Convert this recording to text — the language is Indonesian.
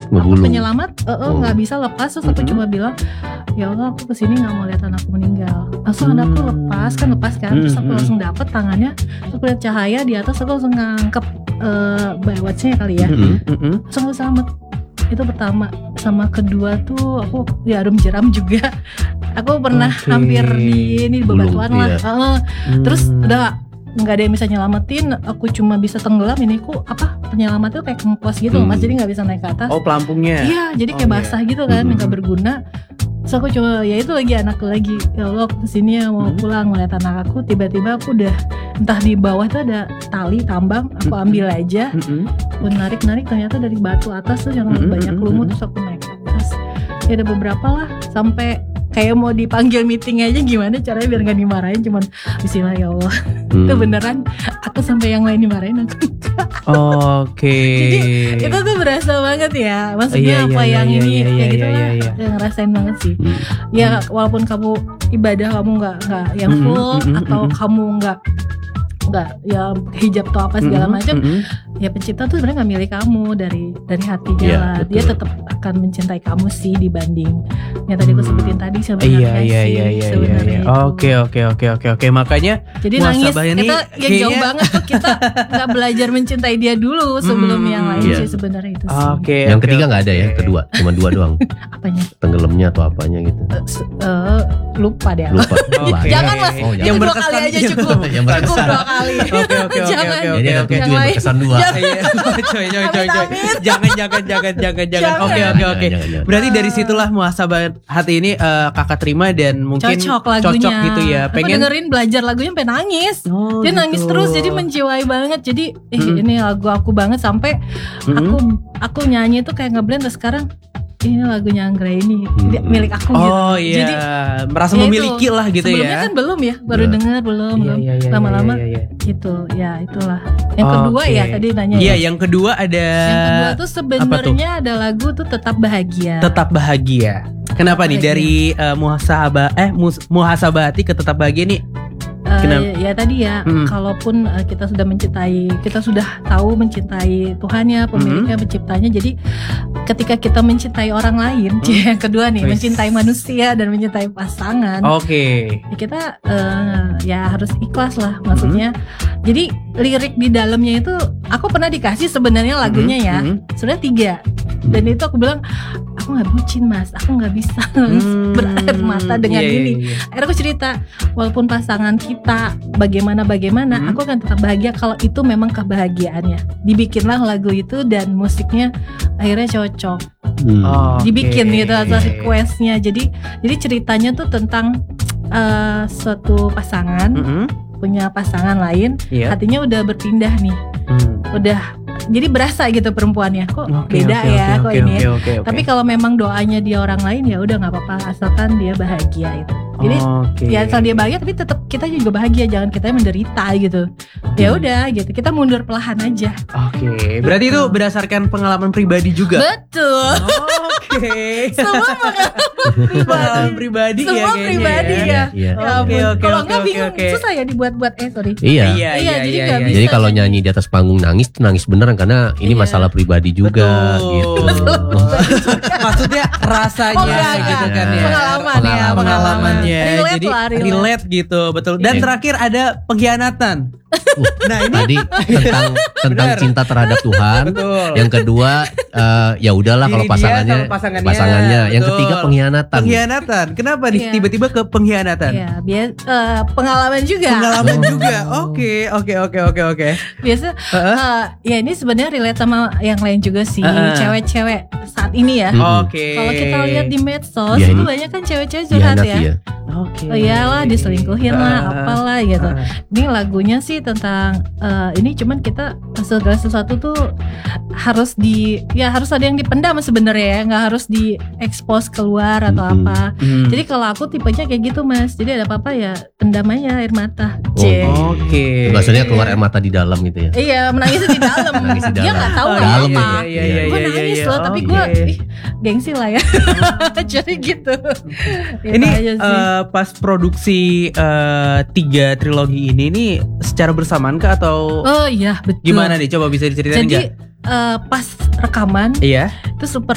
penyelamat nggak bisa lepas. Terus aku cuma bilang, ya Allah aku kesini nggak mau lihat anakku meninggal. Langsung anakku lepas kan. Terus aku langsung dapet tangannya, terus aku lihat cahaya di atas, aku langsung ngangkep bywatch-nya kali ya. Langsung selamat. Itu pertama. Sama kedua tuh aku jarum jeram juga. Aku pernah hampir di bebatuan lah. Terus udah nggak ada yang bisa nyelamatin, aku cuma bisa tenggelam. Ini aku penyelamatnya kayak kempos gitu Mas, jadi nggak bisa naik ke atas. Oh, pelampungnya? Iya, jadi kayak basah gitu kan, nggak berguna. Terus aku cuma ya itu lagi anakku lagi, ya Allah kesini ya mau pulang ngeliat anak aku. Tiba-tiba aku udah entah di bawah tuh ada tali tambang, aku ambil aja. Aku narik ternyata dari batu atas tuh yang banyak lumut. Terus aku naik ke atas. Ya ada beberapa lah, sampai kayak mau dipanggil meeting aja gimana caranya biar gak dimarahin, cuman bismillah ya Allah. Itu beneran aku sampai yang lain dimarahin aku. Jadi itu tuh berasa banget ya. Maksudnya yang ngerasain banget sih. Ya walaupun kamu ibadah kamu nggak yang full atau kamu nggak ya hijab atau apa segala macam, ya pencipta tuh sebenarnya nggak milih kamu dari hatinya lah. Dia tetap akan mencintai kamu sih dibanding yang tadi aku sebutin tadi sebenarnya sebenarnya. Oke. Makanya jadi nangis kita ya jauh banget tuh, kita nggak belajar mencintai dia dulu sebelum yang lain sih sebenarnya itu sih. Yang ketiga nggak ada ya, kedua cuma 2 doang. Apanya? Tenggelamnya atau apanya gitu? Lupa deh. Jangan Mas, yang 2 kali aja cukup. Yang berkesan 2 kali. Oke. Jadi ada 7 yang berkesan 2. Jangan. Oke. Berarti dari situlah muhasabah hati ini kakak terima dan mungkin cocok gitu ya. Pengen dengerin belajar lagunya sampai nangis. Dia nangis terus, jadi menjiwai banget. Jadi ini lagu aku banget sampai aku nyanyi tuh kayak ngeblend. Terus sekarang ini lagunya Anggra ini milik aku gitu. Jadi merasa memiliki lah gitu. Sebelumnya kan belum ya, baru dengar belum. Lama-lama gitu. Ya itulah. Yang kedua ya tadi nanya. Iya, yang kedua ada. Yang kedua tuh sebenarnya ada lagu tuh Tetap Bahagia. Tetap Bahagia. Kenapa nih dari muhasabah hati ke Tetap Bahagia nih? Ya tadi ya, kalaupun kita sudah mencintai, kita sudah tahu mencintai Tuhannya, pemiliknya, penciptanya. Jadi ketika kita mencintai orang lain, yang kedua nih, mencintai manusia dan mencintai pasangan. Ya kita ya harus ikhlas lah, maksudnya. Jadi lirik di dalamnya itu aku pernah dikasih sebenarnya lagunya ya, sebenarnya 3. Dan itu aku bilang, aku gak bucin Mas, aku gak bisa berair mata dengan ini. Akhirnya aku cerita, walaupun pasangan kita bagaimana aku akan tetap bahagia kalau itu memang kebahagiaannya. Dibikinlah lagu itu dan musiknya akhirnya cocok. Dibikin gitu atas requestnya. Jadi ceritanya tuh tentang suatu pasangan punya pasangan lain, hatinya udah berpindah nih. Udah jadi berasa gitu perempuannya kok beda kok ini ya. Tapi kalau memang doanya dia orang lain ya udah nggak apa-apa asalkan dia bahagia itu. Jadi ya asal dia bahagia tapi tetap kita juga bahagia, jangan kita menderita gitu. Ya udah gitu, kita mundur perlahan aja. Berarti itu berdasarkan pengalaman pribadi juga. Betul. Semua pengalaman pribadi. Semua pribadi ya. Kalau nggak bingung susah ya dibuat-buat sorry. Iya. Jadi kalau nyanyi di atas panggung nangis beneran karena ini masalah pribadi juga gitu. Maksudnya rasanya gitu kan ya. Pengalamannya. Relate gitu, betul. Dan terakhir ada pengkhianatan. Nah ini tentang cinta terhadap Tuhan. Betul. Yang kedua ya udahlah kalau pasangannya. Yang ketiga pengkhianatan. Kenapa nih tiba-tiba ke pengkhianatan? Ya pengalaman juga. Oke. Biasa ya ini sebenarnya relate sama yang lain juga sih. Cewek-cewek saat ini ya. Kalau kita lihat di medsos itu banyak kan cewek-cewek curhat ya. Iyalah diselingkuhin lah apalah gitu. Ini lagunya sih tentang ini cuman kita segala sesuatu tuh harus ada yang dipendam sebenarnya ya, nggak harus diekspos keluar atau apa. Jadi kalau aku tipenya kayak gitu Mas, jadi ada apa-apa ya pendam aja air mata. Maksudnya keluar air mata di dalam gitu ya? Iya, menangis di dalam. Dia nggak tahu apa. Gue nangis loh, tapi gue gengsi lah ya. Jadi gitu. Ini pas produksi 3 trilogi ini nih secara bersamaan kah atau? Oh iya betul. Gimana nih? Coba bisa diceritain nggak? Jadi pas rekaman itu super